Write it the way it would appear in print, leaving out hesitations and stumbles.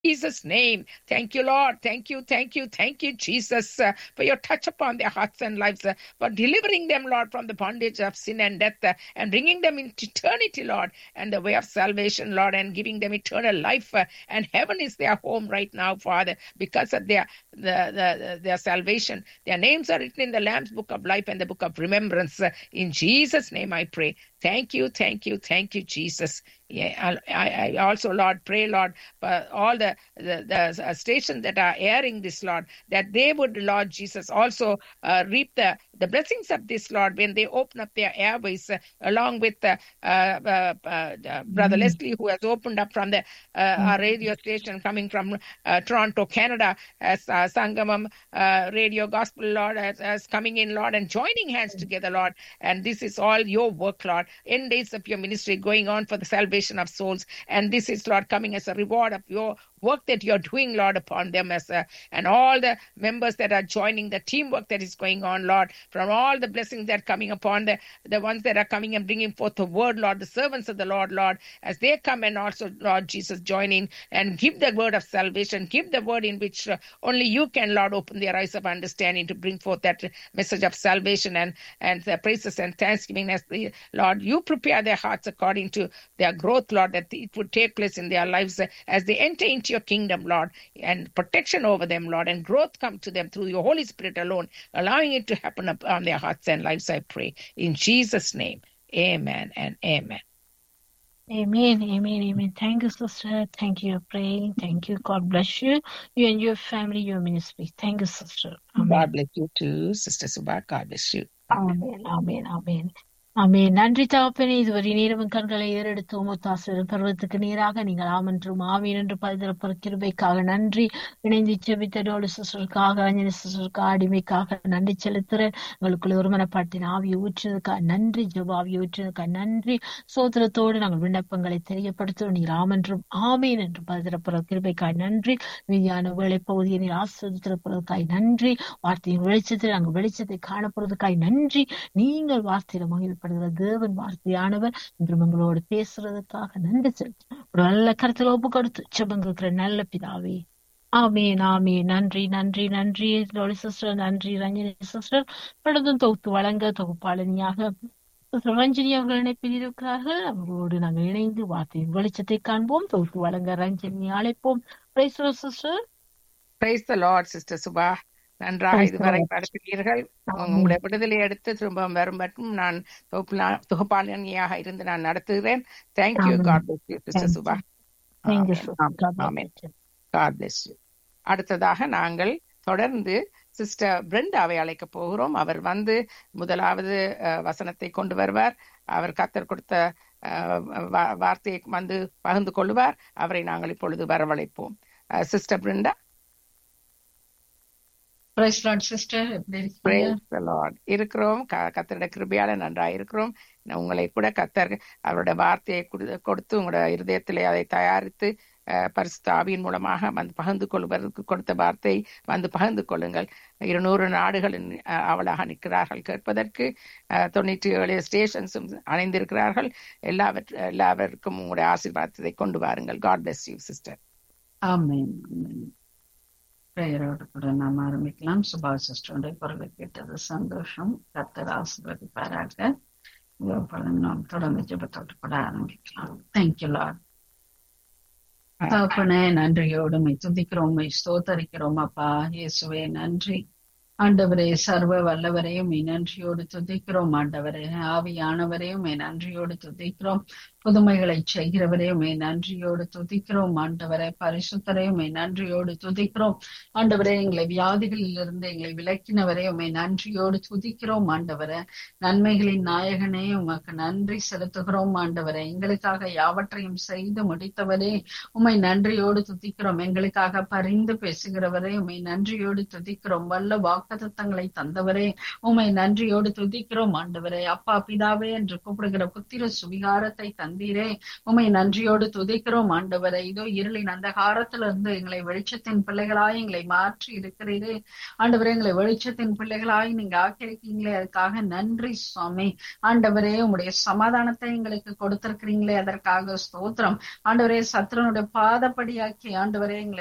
Jesus' name. Thank you, Lord. Thank you, Jesus, for your touch upon their hearts and lives, for delivering them, Lord, from the bondage of sin and death, and bringing them into eternity, Lord, and the way of salvation, Lord, and giving them eternal life. And heaven is their home right now, Father, because of their salvation. Their names are written in the Lamb's book of life and the book of remembrance. In Jesus' name I pray. Thank you, Jesus. Yeah, I also, Lord, pray, Lord, for all the stations that are airing this, Lord, that they would, Lord Jesus, also reap the blessings of this, Lord, when they open up their airways, along with Brother Leslie, who has opened up from our radio station coming from Toronto, Canada, as Sangamam Radio Gospel, Lord, as coming in, Lord, and joining hands together, Lord. And this is all your work, Lord. In days of your ministry going on for the salvation of souls. And this is, Lord, coming as a reward of your work that you're doing, Lord, upon them, and all the members that are joining, the teamwork that is going on, Lord, from all the blessings that are coming upon the ones that are coming and bringing forth the word, Lord, the servants of the Lord, as they come and also, Lord Jesus, join in and give the word of salvation, give the word in which only you can, Lord, open their eyes of understanding to bring forth that message of salvation and the praises and thanksgiving as the Lord, you prepare their hearts according to their growth, Lord, that it would take place in their lives as they enter into your kingdom, Lord, and protection over them, Lord, and growth come to them through your Holy Spirit alone, allowing it to happen upon their hearts and lives, I pray. In Jesus' name, amen and amen. Amen. Thank you, sister. Thank you for praying. Thank you. God bless you. You and your family, your ministry. Thank you, sister. Amen. God bless you too, Sister Subha. God bless you. Amen. நன்றி தகப்பனே, இதுவரை நேரமும் கண்களை ஏறெடுத்து உமத்தாசிரியர் பருவத்துக்கு நேராக நீங்கள் ஆமென்றும் ஆமீன் என்று பதிலப்புற கிருபைக்காக நன்றி. இணைந்து செபித்ததோடு சிஸ்டருக்காக, அஞ்சலி சிஸ்டருக்காக, அடிமைக்காக நன்றி செலுத்துறேன். உங்களுக்குள்ள ஒருமனப்பாட்டின் ஆவியை ஊற்றுவதற்காக நன்றி, ஜெப ஆவியை ஊற்றுவதற்காக நன்றி. சோதரத்தோடு நாங்கள் விண்ணப்பங்களை தெரியப்படுத்துவோம். நீர் ஆமென்றும் ஆமீன் என்று பதிலப்புற கிருபைக்காக நன்றி. மீதியான வேலை பகுதியை நீர் ஆசீர்வதித்திருப்பதற்காக நன்றி. வார்த்தையின் வெளிச்சத்தில் நாங்கள் வெளிச்சத்தை காணப்படுவதற்காக நன்றி. நீங்கள் வார்த்தையில மகிழ்ப்படுகிற தேவன் வார்த்தையானவர் என்று உங்களோடு பேசுறதுக்காக நன்றி செலுத்து. ஒரு நல்ல கருத்துல ஒப்பு கொடுத்து செபங்கிற நல்ல பிதாவே, ஆமீன். நன்றி சிஸ்டர், நன்றி ரஞ்சனி சிஸ்டர். படதும் தொகுத்து வழங்க தொகுப்பாளனியாக ரஞ்சனி அவர்கள் இணைப்பில் இருக்கிறார்கள். அவர்களோடு நாங்கள் இணைந்து வார்த்தையின் வெளிச்சத்தை காண்போம். தொகுத்து வழங்க ரஞ்சனி அழைப்போம். Praise the Lord sister. Praise the Lord sister Subha. நன்றாக இதுவரை நடத்துவீர்கள். உங்களுடைய விடுதலை எடுத்து திரும்ப வரும் மட்டும் நான் தொகுப்பாளனியாக இருந்து நான் நடத்துகிறேன். Thank you. God bless you sister Subha. God bless you. அடுத்ததாக நாங்கள் தொடர்ந்து சிஸ்டர் பிரெண்டாவை அழைக்க போகிறோம். அவர் வந்து முதலாவது வசனத்தை கொண்டு வருவார். அவர் கர்த்தர் கொடுத்த வார்த்தையை வந்து பகிர்ந்து கொள்வார். அவரை நாங்கள் இப்பொழுது வரவழைப்போம். சிஸ்டர் பிரெண்டா. இருக்கிறோம். கர்த்தருடைய கிருபையால நன்றாக இருக்கிறோம். உங்களை கூட கர்த்தர் அவருடைய வார்த்தையை கொடுத்து உங்களுடைய இருதயத்திலே அதை தயாரித்து பரிசுத்த ஆவியின் மூலமாக வந்து பகிர்ந்து கொள்வதற்கு கொடுத்த வார்த்தை வந்து பகிர்ந்து கொள்ளுங்கள். 200 நாடுகளின் அவளாக நிற்கிறார்கள் கேட்பதற்கு. 97 ஸ்டேஷன்ஸும் அணைந்திருக்கிறார்கள். எல்லாவருக்கும் உங்களுடைய ஆசீர்வாதத்தை கொண்டு வாருங்கள். God bless you sister. ஆமென். பெயரோடு கூட நாம் ஆரம்பிக்கலாம். சுபா சிஸ்டருடைய குரலை கேட்டது சந்தோஷம். கர்த்தர் ஆசீர்வதிப்பாராக. நாம் தொடர்ந்து ஜெபத்தோடு கூட ஆரம்பிக்கலாம். Thank you Lord. தகப்பனே, நன்றியோடு துதிக்கிறோம், ஸ்தோத்தரிக்கிறோம். அப்பா இயேசுவே நன்றி. ஆண்டவரே, சர்வ வல்லவரையும் நன்றியோடு துதிக்கிறோம். ஆண்டவரே, ஆவியானவரையும் நன்றியோடு துதிக்கிறோம். புதுமைகளை செய்கிறவரையும் நன்றியோடு துதிக்கிறோம். ஆண்டவரே, பரிசுத்தரையும் நன்றியோடு துதிக்கிறோம். ஆண்டவரே, எங்களை வியாதிகளில் இருந்து எங்களை விலக்கினவரையும் நன்றியோடு துதிக்கிறோம். ஆண்டவரே, நன்மைகளின் நாயகனே, உமக்கு நன்றி செலுத்துகிறோம். ஆண்டவரே, எங்களுக்காக யாவற்றையும் செய்து முடித்தவரே, உம்மை நன்றியோடு துதிக்கிறோம். எங்களுக்காக பரிந்து பேசுகிறவரே, உம்மை நன்றியோடு துதிக்கிறோம். வல்ல வாக்குத்தத்தங்களை தந்தவரே, உம்மை நன்றியோடு துதிக்கிறோம். ஆண்டவரே, அப்பா பிதாவே என்று கூப்பிடுகிற புத்திர சுவிகாரத்தை தந்தீரே. உம்மை நன்றியோடு துதிக்கிறோம் ஆண்டவரே. இதோ இருளின் அந்த காலத்திலிருந்து எங்களை வெளிச்சத்தின் பிள்ளைகளாய் எங்களை மாற்றி இருக்கிறீரே ஆண்டவரே. எங்களை வெளிச்சத்தின் பிள்ளைகளாய் நீங்க ஆக்கியிருக்கீங்களே, அதுக்காக நன்றி சுவாமி. ஆண்டவரே, உம்முடைய சமாதானத்தை எங்களுக்கு கொடுத்திருக்கிறீங்களே, அதற்காக ஸ்தோத்திரம் ஆண்டவரே. சத்ருனுடைய பாதப்படியாக்கி ஆண்டவரே எங்களை